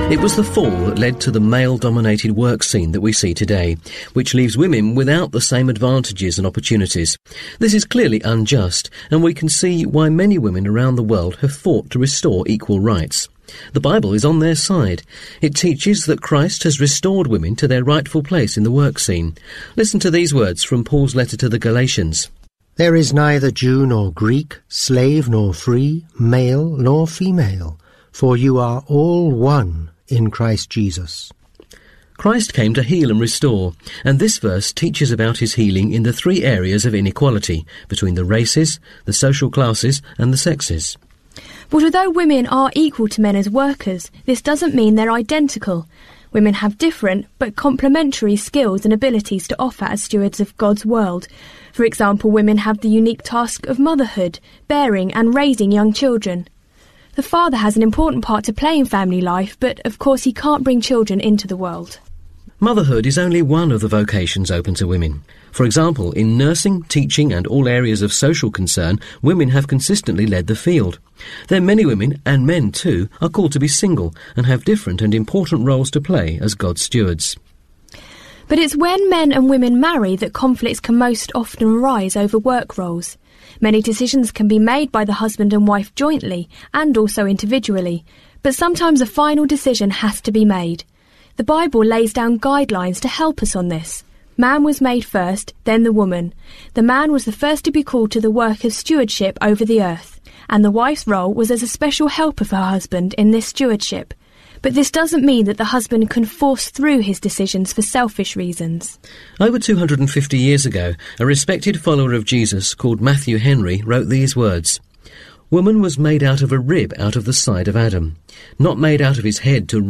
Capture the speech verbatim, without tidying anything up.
It was the fall that led to the male-dominated work scene that we see today, which leaves women without the same advantages and opportunities. This is clearly unjust, and we can see why many women around the world have fought to restore equal rights. The Bible is on their side. It teaches that Christ has restored women to their rightful place in the work scene. Listen to these words from Paul's letter to the Galatians. There is neither Jew nor Greek, slave nor free, male nor female, for you are all one in Christ Jesus. Christ came to heal and restore, and this verse teaches about his healing in the three areas of inequality between the races, the social classes and the sexes. But although women are equal to men as workers, this doesn't mean they're identical. Women have different but complementary skills and abilities to offer as stewards of God's world. For example, women have the unique task of motherhood, bearing and raising young children. The father has an important part to play in family life, but of course he can't bring children into the world. Motherhood is only one of the vocations open to women. For example, in nursing, teaching and all areas of social concern, women have consistently led the field. Then many women, and men too, are called to be single and have different and important roles to play as God's stewards. But it's when men and women marry that conflicts can most often arise over work roles. Many decisions can be made by the husband and wife jointly and also individually, but sometimes a final decision has to be made. The Bible lays down guidelines to help us on this. Man was made first, then the woman. The man was the first to be called to the work of stewardship over the earth, and the wife's role was as a special helper for her husband in this stewardship. But this doesn't mean that the husband can force through his decisions for selfish reasons. Over two hundred fifty years ago, a respected follower of Jesus called Matthew Henry wrote these words: "Woman was made out of a rib out of the side of Adam, not made out of his head to